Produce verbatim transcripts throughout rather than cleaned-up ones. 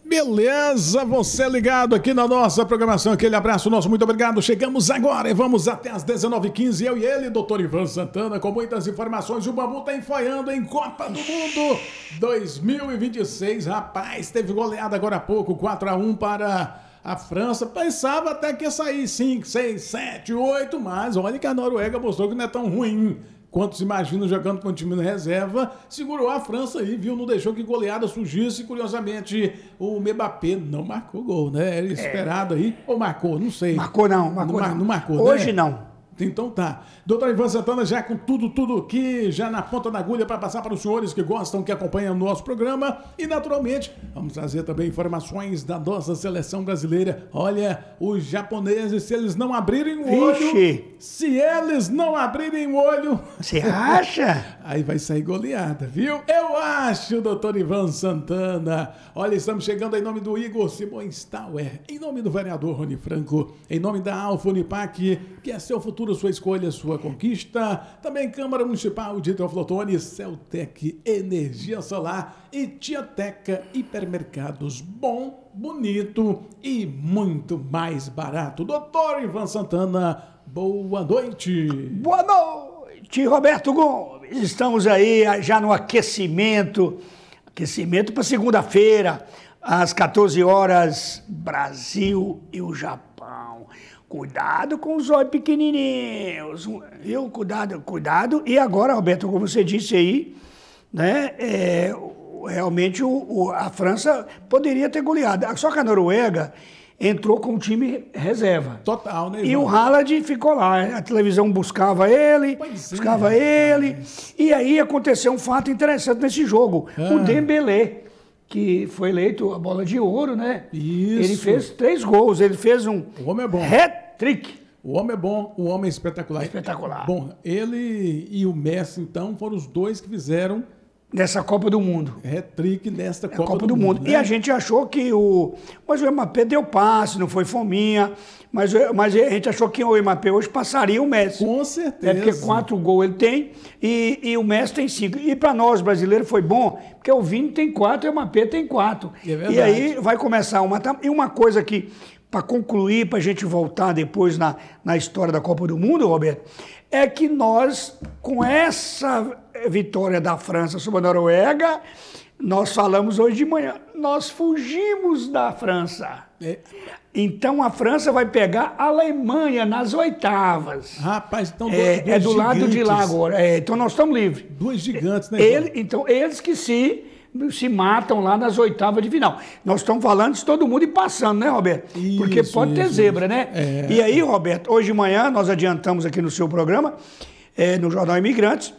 Beleza, você ligado aqui na nossa programação, aquele abraço nosso, muito obrigado. Chegamos agora e vamos até as dezenove e quinze, eu e ele, doutor Ivan Santana, com muitas informações. O Bambu tá enfoiando em Copa do Mundo dois mil e vinte e seis, rapaz, teve goleada agora há pouco, quatro a um para a França. Pensava até que ia sair cinco, seis, sete, oito, mas olha que a Noruega mostrou que não é tão ruim quantos imaginam jogando com o time na reserva. Segurou a França aí, viu? Não deixou que goleada surgisse. Curiosamente, o Mbappé não marcou gol, né? Era esperado aí. Ou marcou? Não sei. Marcou não, marcou não. Não, não marcou, Hoje né? não. Então tá. Doutor Ivan Santana já com tudo, tudo aqui, já na ponta da agulha para passar para os senhores que gostam, que acompanham o nosso programa. E naturalmente, vamos trazer também informações da nossa seleção brasileira. Olha, os japoneses, se eles não abrirem o olho... Vixe. Se eles não abrirem o olho... Você acha? Aí vai sair goleada, viu? Eu acho, doutor Ivan Santana. Olha, estamos chegando em nome do Igor Simões Tauer, em nome do vereador Rony Franco, em nome da Alfa Unipac, que é seu futuro, sua escolha, sua conquista. Também Câmara Municipal de Teoflotone, Celtec Energia Solar e Tiateca Hipermercados. Bom, bonito e muito mais barato. doutor Ivan Santana, boa noite. Boa noite, Roberto Gomes. Estamos aí já no aquecimento, aquecimento para segunda-feira, às quatorze horas, Brasil e o Japão. Cuidado com os olhos pequenininhos, viu? Cuidado, cuidado. E agora, Roberto, como você disse aí, né, é, realmente o, o, a França poderia ter goleado. Só que a Noruega entrou com o time reserva. Total, né, E Ivan? o Haaland ficou lá. A televisão buscava ele, Pois buscava é, ele. mas... E aí aconteceu um fato interessante nesse jogo. Ah. O Dembélé, que foi eleito a bola de ouro, né? Isso. Ele fez três gols. Ele fez um O homem é bom. hat-trick. O homem é bom, o homem é espetacular. Espetacular. Bom, ele e o Messi, então, foram os dois que fizeram Nessa Copa do Mundo. hat-trick nesta É a Copa, Copa do, Mundo. né? E a gente achou que o... Mas o Mbappé deu passe, não foi fominha. Mas, mas a gente achou que o Mbappé hoje passaria o Messi. Com certeza. É porque quatro gols ele tem e, e o Messi tem cinco. E para nós brasileiros foi bom, porque o Vini tem quatro e o Mbappé tem quatro. É verdade. E aí vai começar uma... E uma coisa que, para concluir, para a gente voltar depois na, na história da Copa do Mundo, Roberto, é que nós, com essa vitória da França sobre a Noruega, nós falamos hoje de manhã, nós fugimos da França. É. Então a França vai pegar a Alemanha nas oitavas. Rapaz, então É, dois é do lado de lá gigantes. agora. É, então nós estamos livres. Dois gigantes, né, Ivan? Ele, então eles que se, se matam lá nas oitavas de final. Nós estamos falando de todo mundo ir passando, né, Roberto? Isso, Porque pode ter isso, zebra, né? É. E aí, Roberto, hoje de manhã nós adiantamos aqui no seu programa, é, no Jornal Imigrantes,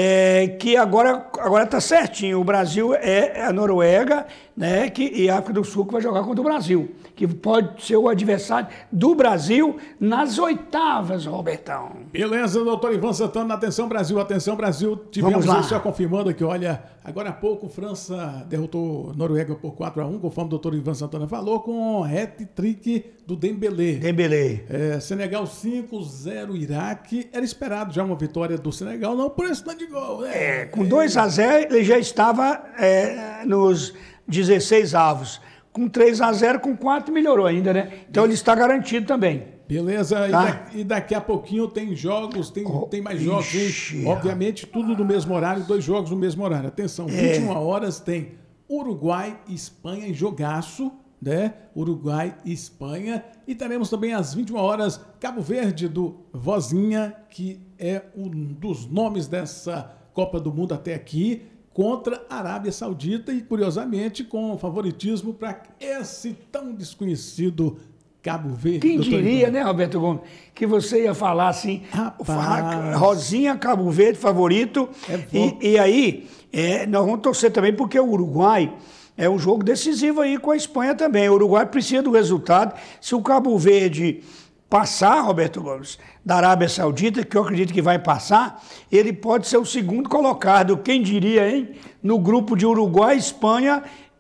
é, que agora agora está certinho. O Brasil é a Noruega, né, que, e a África do Sul que vai jogar contra o Brasil, que pode ser o adversário do Brasil nas oitavas, Robertão. Beleza, doutor Ivan Santana, atenção Brasil, atenção Brasil, tivemos Vamos lá. isso já confirmando aqui, olha, agora há pouco França derrotou Noruega por quatro a um, conforme o doutor Ivan Santana falou, com hat-trick do Dembélé. Dembélé. É, Senegal cinco a zero Iraque, era esperado já uma vitória do Senegal, não por esse tanto de gol, né? É, com dois a zero ele já estava é, nos dezesseis avos. Com três a zero, com quatro melhorou ainda, né? Então ele está garantido também. Beleza, e, Tá. da- e daqui a pouquinho tem jogos, tem, Oh, tem mais jogos, ixi, hein? Obviamente tudo no mesmo horário, dois jogos no mesmo horário. Atenção, É. vinte e uma horas tem Uruguai e Espanha em jogaço, né? Uruguai e Espanha. E teremos também às vinte e uma horas Cabo Verde do Vozinha, que é um dos nomes dessa Copa do Mundo até aqui, contra a Arábia Saudita e, curiosamente, com favoritismo para esse tão desconhecido Cabo Verde. Quem doutor diria, Ivan? né, Roberto Gomes, que você ia falar assim, Rapaz. Rosinha, Cabo Verde, favorito. É bom. e, e aí, é, nós vamos torcer também, porque o Uruguai é um jogo decisivo aí com a Espanha também. O Uruguai precisa do resultado. Se o Cabo Verde passar, Roberto Gomes, da Arábia Saudita, que eu acredito que vai passar, ele pode ser o segundo colocado, quem diria, hein? No grupo de Uruguai, Espanha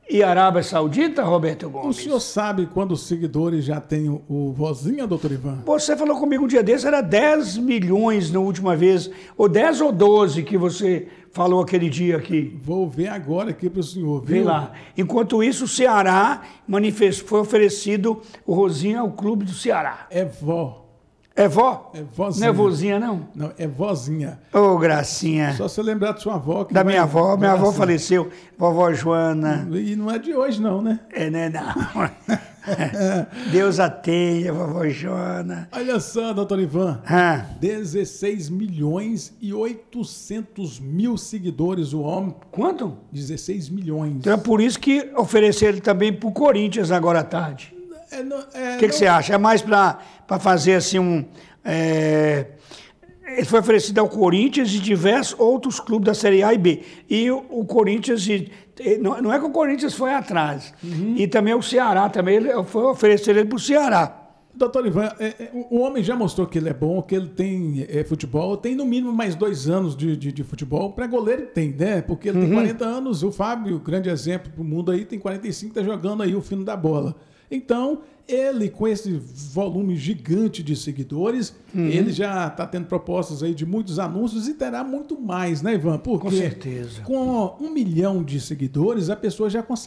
e Arábia Saudita, Roberto O Gomes? senhor sabe quantos seguidores já tem o, o Vozinha, doutor Ivan? Você falou comigo um dia desse, era dez milhões na última vez, ou dez ou doze que você falou aquele dia aqui. Vou ver agora aqui para o senhor, viu? Vem lá. Enquanto isso, o Ceará manifest... foi oferecido o Rosinha ao clube do Ceará. É vó. É vó? É vozinha. Não é vozinha, não? Não, é vozinha. Ô, gracinha. Só você lembrar de sua avó. Que Da minha vai- avó, minha vai avó assim. faleceu, vovó Joana. E não é de hoje, não, né? É, né, não. Deus a tenha, vovó Joana. Olha só, doutor Ivan. Ah, dezesseis milhões e oitocentos mil seguidores o homem. quanto? dezesseis milhões. Então é por isso que ofereceram também pro Corinthians agora à tarde. É, não- é, O que, que não- você acha? É mais para fazer assim um... é, Ele foi oferecido ao Corinthians e diversos outros clubes da Série A e B. E o, o Corinthians... e- e- Não, não é que o Corinthians foi atrás. E também o Ceará, também ele foi oferecer ele para o Ceará. Doutor Ivan, é, é, o o homem já mostrou que ele é bom, que ele tem é, futebol, tem no mínimo mais dois anos de, de, de futebol. Para goleiro tem, né? Porque ele tem quarenta anos, o Fábio, grande exemplo pro mundo aí, tem quarenta e cinco, tá jogando aí o fino da bola. Então, ele com esse volume gigante de seguidores, ele já está tendo propostas aí de muitos anúncios e terá muito mais, né, Ivan? Porque Com certeza. com um milhão de seguidores, a pessoa já consegue